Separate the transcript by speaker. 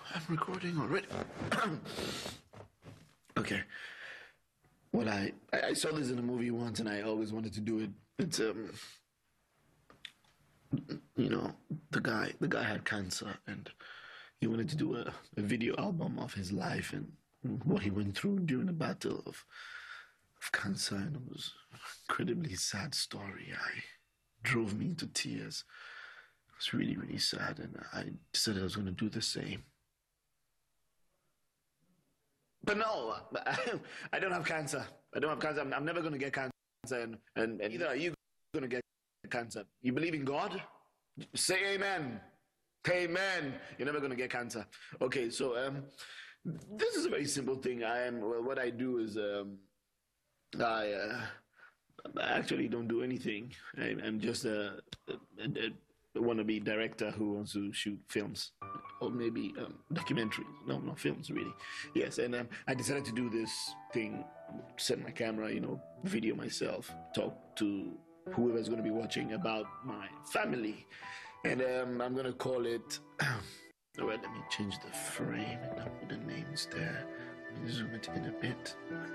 Speaker 1: I'm recording already. Okay. Well, I saw this in a movie once, and I always wanted to do it. It's you know, the guy had cancer, and he wanted to do a video album of his life and what he went through during the battle of cancer, and it was an incredibly sad story. I drove me into tears. It was really, really sad, and I decided I was going to do the same. But no, I don't have cancer. I don't have cancer. I'm never going to get cancer, and neither are you going to get cancer. You believe in God? Say amen. Amen. You're never going to get cancer. Okay, so this is a very simple thing. What I do is I actually don't do anything. I'm just a wannabe director who wants to shoot films or maybe documentaries. No, not films, really. Yes, and I decided to do this thing, set my camera, video myself, talk to whoever's going to be watching about my family. And I'm going to call it... All right, let me change the frame and not put the names there. Let me zoom it in a bit.